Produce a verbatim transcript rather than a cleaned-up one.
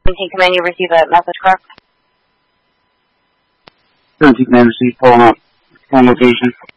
seventeen Command, you receive a message, correct? seventeen Command, receive, pulling up. Current location.